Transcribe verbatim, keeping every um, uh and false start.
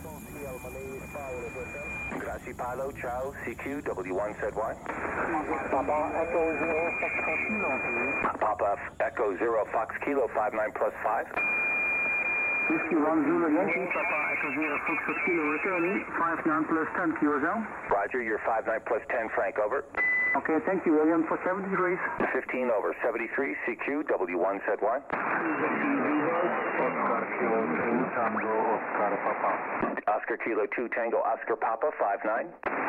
Grazie Paolo, ciao, C Q, W one said why? Papa Echo Zero Fox Kilo. Papa Echo Zero Fox Kilo five nine plus five. Whiskey one Zulu Yankee, Papa Echo Zero Fox Kilo returning, five nine plus ten Q S L. Roger, you're five nine plus ten, Frank, over. Okay, thank you, William, for seventy degrees. fifteen over, seventy-three, C Q, W one said why? Oscar Kilo two Tango Oscar Papa. Oscar Kilo two Tango Oscar Papa five nine.